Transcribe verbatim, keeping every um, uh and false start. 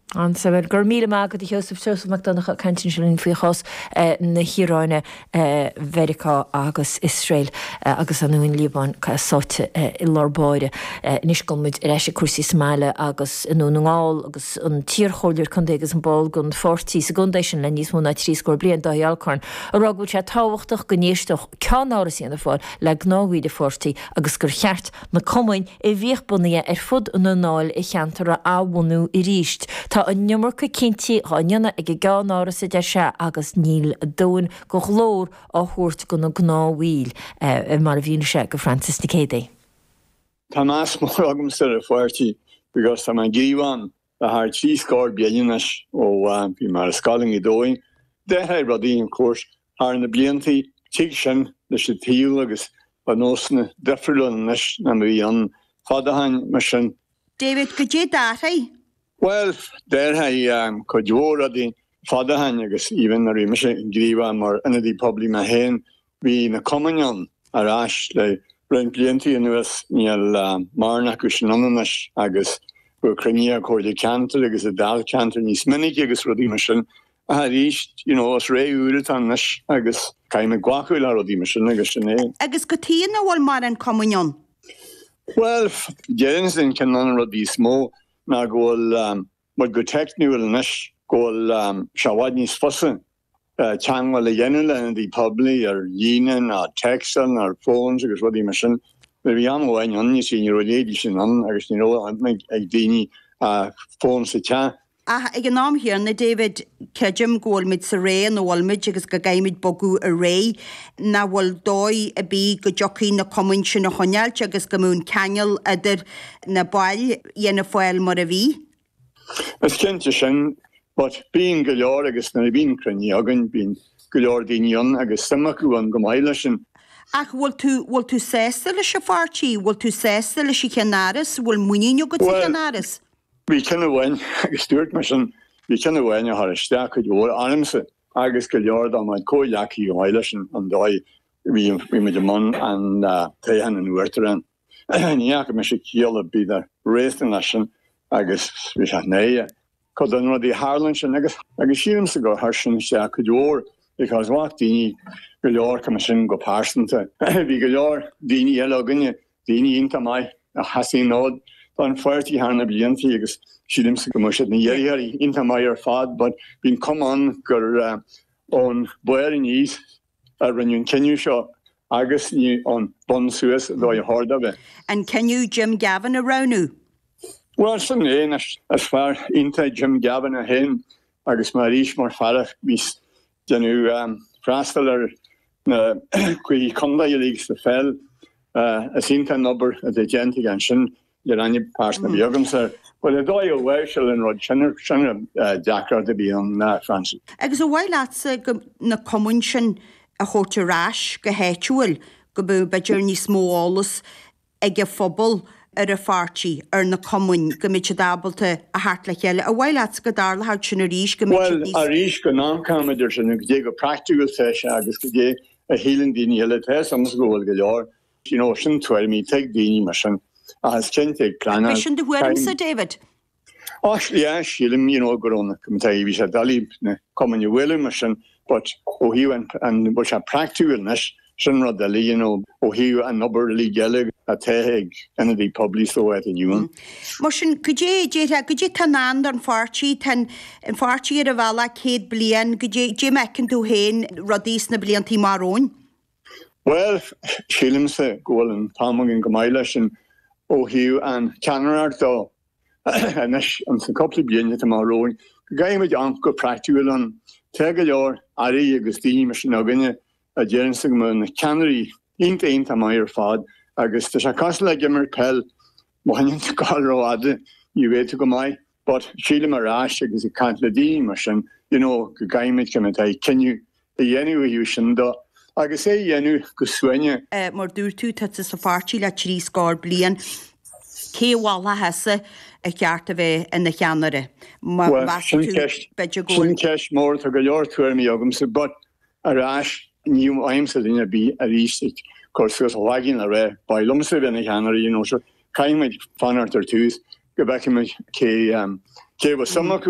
An sa bhfuil gur míle má go dtí Joseph Joseph McDonagh cantin sin faoi chos na Hiráine Mheiriceá agus Israel agus an nuin Líbán sóite i Lorbáide. Nis gomid reis a cuasí Somália agus in ngáil agus an tíorchóilir chun agus an ball gon fortí segundéis sin le níos múna trí scór blian dá Alcorn. A ragú sé táhachtach go níostoch cean áras íana fáil le gnáhí de fortí agus gur cheart na cumáin i bhíoch bunaí ar fud an náil i cheantar a ábhanú i ríist. Tá an nummarcha cinnti háineanna ag gán áras idir se agus níl dóin go chlór á thuairt go na gnáhíl mar a bhíon se go Francis na Cédé. Tá más mór agam sa a fuirtí because tá an gíomhán a haar trí scór blianas ó bhí mar a scaling i dóin. Déthe radí an cuairt haar na bliantaí tí sin leis a tíú agus ba nósna defriúlan leis na bhí an fadahain mar sin. David, go dé dátaí? Well, there I um Kojora the father han agus even the remission griva mar anadi probably ma hen we na communion arash le ren plenty in us near marna kushnanash agus Ukraine ko the canter agus a dal canter nis many agus rodi mission a reached you know us ray uritanesh agus kaime gwakula rodi mission agus ne agus gotina wal mar an communion. Well, Jens in canon rodi small na gol um mod go technical nish gol um shawadni sfossen uh changwa le yenula and the public or yinen or texan or phones because what the mission we am when on you see your edition on I you know I make a dini uh phones to chat Ah, ag an nám here na David Kejim gol mid sa ré an walmid agus go gaimid bogu a ré na wal dói a bí go jockey na comun sin na honneal agus go mún canal idir na bail yena foil mar a bhí. As kente sin, but being go leor agus na bhín crunní agan bín go leor daoine agus samachú an go maiile sin. Ach wal tú wal tú sésta le se fartí, wal tú sésta le si chenaris, wal muinio go chenaris. We can win agus Stuart mission we can win a har sta could or armse agus go leor on my co yaki violation and doi we we made a man and uh they han and werteren and yeah me kill be the raised nation agus we had nay cuz on the Harland and agus agus shims go harshin sta could or because what the go leor commission go parson to we go leor dini elogne dini into my a hasin nod on forty harna blianti agus shilimse gomushet na yeri into my fad but been come on gur uh, on boiling is a renewing can you show agus ni on bon suez do you heard of it and can you Jim Gavin around you well some as, as far into Jim Gavin a hen agus marish more farach bis janu um frasteller na qui conda leagues the fell uh a sinta number at the gentle and shin you're on your person of Jürgen, sir. Well, the doy away shall and Rod Chenner, Chenner, Jacker to be on that, Francis. Agus a while that's a na communtion a hotter rash, go hetual, go boo by journey smallus, a give fobble, a refarchi, or na commun, go mitch a dabble to a heart like yellow. A while that's go darl, how chinerish, go well, a rish go non comeders and a practical session, I guess, a healing dini yellow test, some go will go, you know, shouldn't tell me take dini machine. As gente clan. Mission the word, Sir David. Actually, yeah, Shilim, you know, Gorona, come to you, we said, Dali, come on, you will, mission, but oh, he went and was a practicalness, Shinra Dali, you know, oh, he and number legal at Teheg, and the public so at the new. Motion, could you, Jeta, could you tanand on Farchi, ten, and Farchi at a vala, Kate Blian, could you, Jim Ecken to Hain, Rodis Nablian Timaron? Well, Shilim say, go and Palmung and Gamailish and oh, Hugh and Canard though, and this and some couple of years tomorrow. The guy with Uncle practical on take a year, Ari Agustini, Machine, a Jensen, Canary, into into my fad, Augustus, a castle like Gimmer Pell, one to Colorado, you wait to go my, but Sheila Marash is a Cantladine machine, you know, the guy might come and say, can you, the anyway you shouldn't do. I can say, Yenu, Guswenya. Uh, more do two touches of Farchi, la tree score blian. Kay Walla has a cartave and the canary. Well, Shinkesh more to go your tour me, but a rash new I'm sitting a be a least, of course, there's a wagon array by Lumsiv and the canary, you know, so kind of fun or twos, go back in my K, um, K was summer.